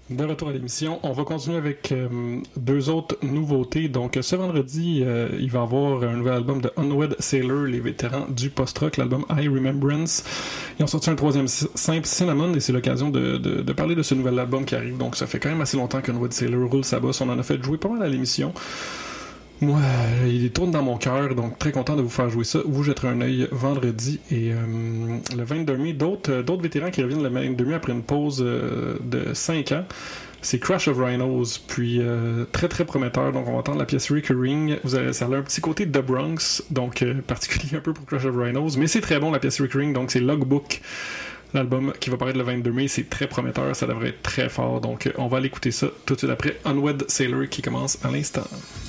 De retour à l'émission, on va continuer avec deux autres nouveautés. Donc ce vendredi, il va y avoir un nouvel album de Unwed Sailor, les vétérans du post-rock, l'album High Remembrance. Ils ont sorti un troisième simple, Cinnamon, et c'est l'occasion de parler de ce nouvel album qui arrive. Donc ça fait quand même assez longtemps qu'Unwed Sailor roule sa bosse. On en a fait jouer pas mal à l'émission. Moi, il tourne dans mon cœur, donc très content de vous faire jouer ça. Vous jetterez un œil vendredi et le 22 mai, d'autres vétérans qui reviennent le 22 mai après une pause de 5 ans. C'est Crash of Rhinos, puis très très prometteur, donc on va entendre la pièce Recurring. Ça a un petit côté The Bronx, donc particulier un peu pour Crash of Rhinos, mais c'est très bon la pièce Recurring, donc c'est Logbook, l'album qui va paraître le 22 mai, c'est très prometteur, ça devrait être très fort, donc on va aller écouter ça tout de suite après Unwed Sailor qui commence à l'instant.